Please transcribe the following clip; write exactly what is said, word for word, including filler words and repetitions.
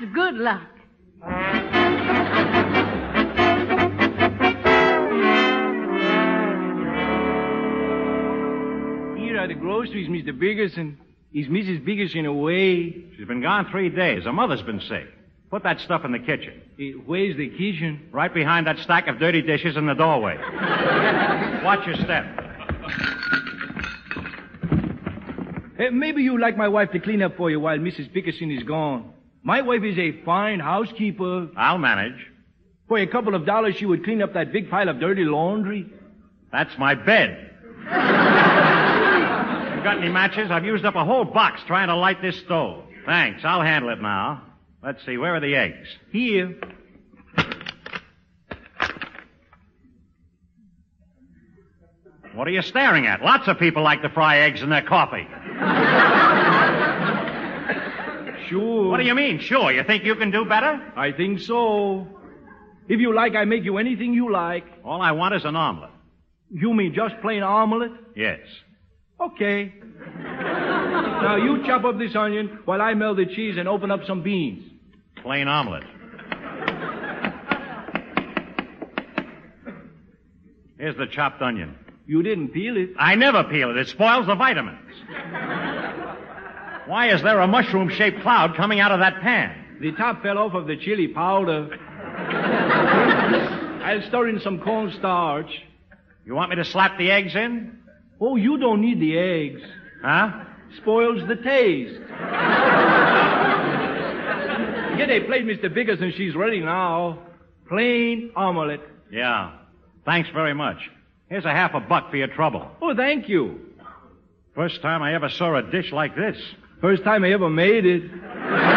good luck. Here are the groceries, Mister Biggerson. Is Missus Biggerson away? She's been gone three days. Her mother's been sick. Put that stuff in the kitchen. Eh, where's the kitchen? Right behind that stack of dirty dishes in the doorway. Watch your step. Eh, maybe you'd like my wife to clean up for you while Missus Biggerson is gone. My wife is a fine housekeeper. I'll manage. For a couple of dollars, she would clean up that big pile of dirty laundry. That's my bed. You got any matches? I've used up a whole box trying to light this stove. Thanks. I'll handle it now. Let's see. Where are the eggs? Here. What are you staring at? Lots of people like to fry eggs in their coffee. Sure. What do you mean, sure? You think you can do better? I think so. If you like, I make you anything you like. All I want is an omelet. You mean just plain omelet? Yes. Okay. Now, you chop up this onion while I melt the cheese and open up some beans. Plain omelet. Here's the chopped onion. You didn't peel it. I never peel it. It spoils the vitamins. Why is there a mushroom-shaped cloud coming out of that pan? The top fell off of the chili powder. I'll stir in some cornstarch. You want me to slap the eggs in? Oh, you don't need the eggs. Huh? Spoils the taste. Get a plate, Mister Biggerson. She's ready now. Plain omelet. Yeah. Thanks very much. Here's a half a buck for your trouble. Oh, thank you. First time I ever saw a dish like this. First time I ever made it.